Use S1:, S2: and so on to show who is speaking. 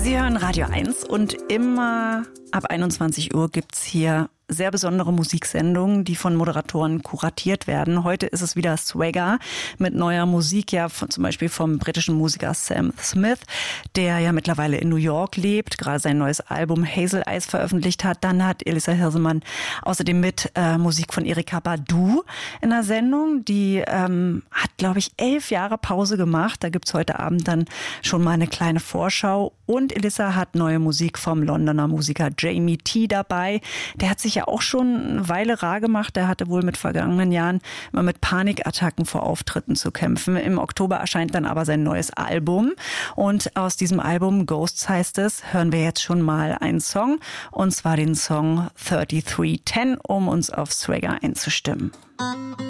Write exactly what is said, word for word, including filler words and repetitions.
S1: Sie hören Radio eins und immer ab einundzwanzig Uhr gibt's hier sehr besondere Musiksendungen, die von Moderatoren kuratiert werden. Heute ist es wieder Swagger mit neuer Musik, ja von, zum Beispiel vom britischen Musiker Sam Smith, der ja mittlerweile in New York lebt, gerade sein neues Album Hazel Eyes veröffentlicht hat. Dann hat Elisa Hirsemann außerdem mit äh, Musik von Erykah Badu in der Sendung. Die ähm, hat, glaube ich, elf Jahre Pause gemacht. Da gibt's heute Abend dann schon mal eine kleine Vorschau. Und Elisa hat neue Musik vom Londoner Musiker Jamie T dabei. Der hat sich ja auch schon eine Weile rar gemacht. Der hatte wohl mit vergangenen Jahren immer mit Panikattacken vor Auftritten zu kämpfen. Im Oktober erscheint dann aber sein neues Album. Und aus diesem Album, Ghosts heißt es, hören wir jetzt schon mal einen Song. Und zwar den Song drei drei eins null, um uns auf Swagger einzustimmen.